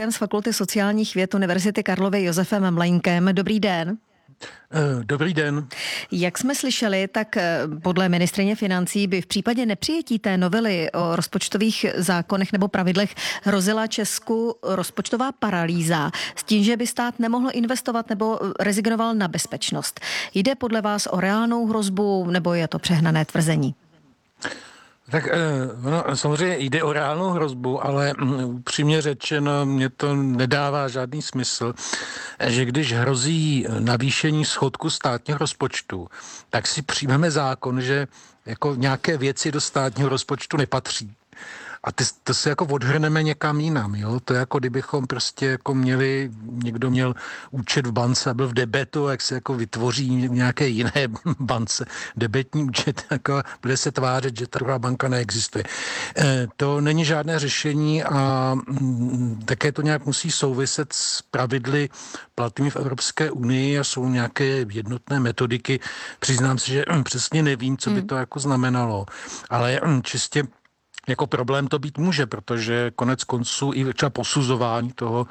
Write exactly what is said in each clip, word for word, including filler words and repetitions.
z Fakulty sociálních věd Univerzity Karlovy Josefem Mlejnkem. Dobrý den. Dobrý den. Jak jsme slyšeli, tak podle ministryně financí by v případě nepřijetí té novely o rozpočtových zákonech nebo pravidlech hrozila Česku rozpočtová paralýza s tím, že by stát nemohl investovat nebo rezignoval na bezpečnost. Jde podle vás o reálnou hrozbu nebo je to přehnané tvrzení? Tak no, samozřejmě jde o reálnou hrozbu, ale upřímně řečeno, mně to nedává žádný smysl, že když hrozí navýšení schodku státního rozpočtu, tak si přijmeme zákon, že jako nějaké věci do státního rozpočtu nepatří. A ty, to se jako odhrneme někam jinam, jo? To je jako kdybychom prostě jako měli, někdo měl účet v bance a byl v debetu, jak se jako vytvoří nějaké jiné bance, debetní účet, jako bude se tvářit, že ta druhá banka neexistuje. E, to není žádné řešení a m, také to nějak musí souviset s pravidly platnými v Evropské unii a jsou nějaké jednotné metodiky. Přiznám se, že přesně nevím, co by to jako znamenalo, ale čistě jako problém to být může, protože konec konců i třeba posuzování toho,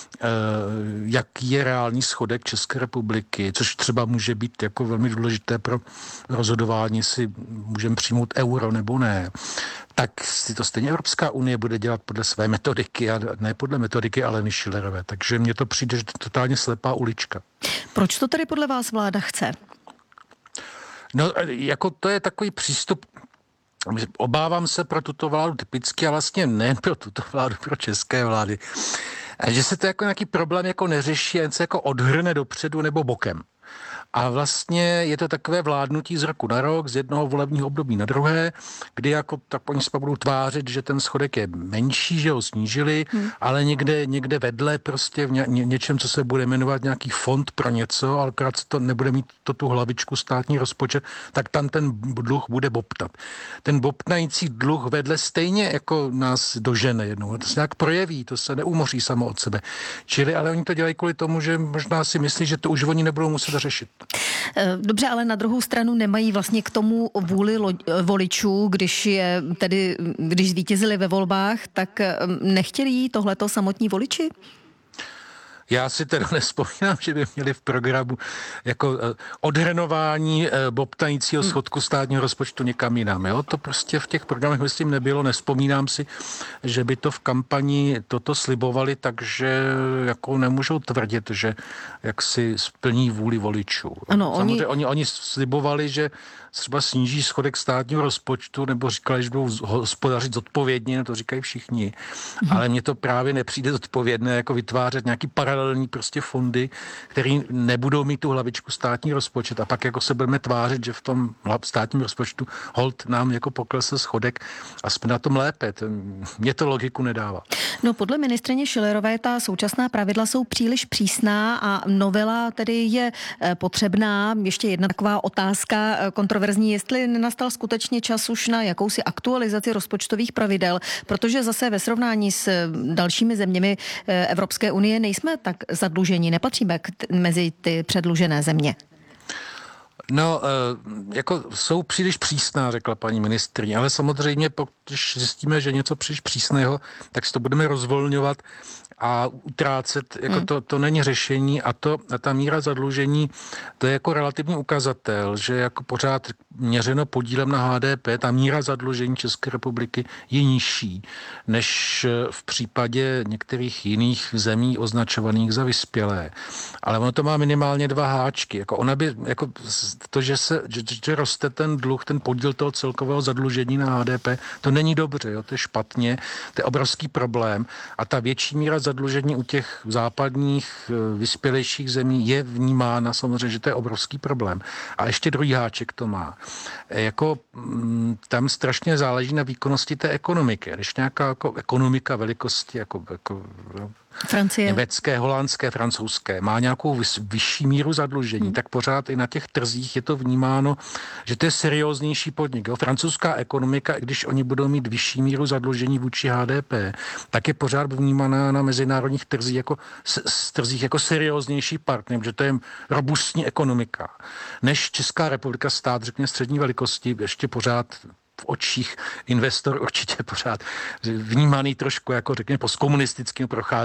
jaký je reálný schodek České republiky, což třeba může být jako velmi důležité pro rozhodování, jestli můžeme přijmout euro nebo ne, tak si to stejně Evropská unie bude dělat podle své metodiky a ne podle metodiky Aleny Schillerové. Takže mně to přijde, že to je totálně slepá ulička. Proč to tedy podle vás vláda chce? No, jako to je takový přístup. Obávám se pro tuto vládu typicky a vlastně ne pro tuto vládu, pro české vlády, že se to jako nějaký problém jako neřeší, jen se jako odhrne dopředu nebo bokem. A vlastně je to takové vládnutí z roku na rok, z jednoho volebního období na druhé, kdy jako tak oni se budou tvářit, že ten schodek je menší, že ho snížili, hmm. ale někde, někde vedle prostě v ně, něčem, co se bude jmenovat nějaký fond pro něco, ale akorát to nebude mít to tu hlavičku státní rozpočet, tak tam ten dluh bude bobtat. Ten bobtnající dluh vedle stejně jako nás dožene jednou. To se nějak projeví, to se neumoří samo od sebe. Čili, ale oni to dělají kvůli tomu, že možná si myslí, že to už oni nebudou muset řešit. Dobře, ale na druhou stranu nemají vlastně k tomu vůli voličů, když je tedy, když zvítězili ve volbách, tak nechtěli jí tohleto samotní voliči? Já si teda nespomínám, že by měli v programu jako odhrnování bobtajícího schodku státního rozpočtu někam jinam. Jo? To prostě v těch programech myslím nebylo, nespomínám si, že by to v kampani toto slibovali, takže jako nemůžou tvrdit, že jak si splní vůli voličů. Ano, Samozřejmě oni... oni, oni slibovali, že třeba sníží schodek státního rozpočtu, nebo říkali, že budou hospodařit zodpovědně, to říkají všichni. Mhm. Ale mně to právě nepřijde zodpovědné, jako vytvářet nějaký paralelní prostě fondy, které nebudou mít tu hlavičku státní rozpočet a pak jako se budeme tvářit, že v tom státním rozpočtu hold nám jako poklesl schodek a jsme na tom lépe. Mně to logiku nedává. No podle ministryně Schillerové ta současná pravidla jsou příliš přísná a novela tedy je potřebná. Ještě jedna taková otázka kontroverzní, jestli nenastal skutečně čas už na jakousi aktualizaci rozpočtových pravidel, protože zase ve srovnání s dalšími zeměmi Evropské unie nejsme tak zadlužení, nepatříme k t- mezi ty předlužené země. No, jako jsou příliš přísná, řekla paní ministryně, ale samozřejmě, když zjistíme, že něco příliš přísného, tak si to budeme rozvolňovat a utrácet, jako hmm. to, to není řešení a to a ta míra zadlužení, to je jako relativní ukazatel, že jako pořád měřeno podílem na H D P, ta míra zadlužení České republiky je nižší, než v případě některých jiných zemí označovaných za vyspělé. Ale ono to má minimálně dva háčky. Jako ona by, jako to, že se, že, že roste ten dluh, ten podíl toho celkového zadlužení na H D P, to není dobře, jo, to je špatně, to je obrovský problém a ta větší míra zadlužení u těch západních vyspělejších zemí je vnímána samozřejmě, že to je obrovský problém. A ještě druhý háček to má. Jako tam strašně záleží na výkonnosti té ekonomiky. Když nějaká jako ekonomika velikosti jako, jako Francie. Německé, holandské, francouzské má nějakou vys, vyšší míru zadlužení, hmm. tak pořád i na těch trzích je to vnímáno, že to je serióznější podnik. Jo? Francouzská ekonomika, i když oni budou mít vyšší míru zadlužení vůči H D P, tak je pořád vnímaná na mezinárodních trzích jako, s, trzích jako serióznější partner, protože to je robustní ekonomika. Než Česká republika, stát, řekně střední velikosti, ještě pořád v očích investor určitě pořád vnímaný trošku jako řekněme postkomunistickým prochází.